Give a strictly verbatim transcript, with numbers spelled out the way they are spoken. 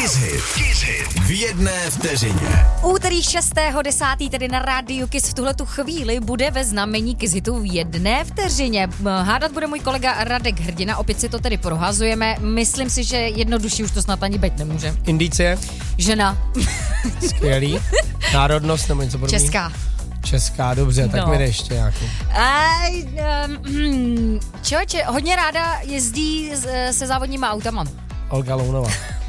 Kiss Hit. Kiss Hit. V jedné vteřině. Úterý šestého desátého tedy na rádiu Kiss v tuhletu chvíli bude ve znamení Kiss Hitu v jedné vteřině. Hádat bude můj kolega Radek Hrdina, opět si to tedy prohazujeme. Myslím si, že jednodušší už to snad ani být nemůže. Indicie? Žena. Skvělý. Národnost nebo něco podobného? Česká. Česká, dobře, tak No. mi jde ještě nějakou. Aj, um, člověče, hodně ráda jezdí s, se závodníma autama. Olga Lounová.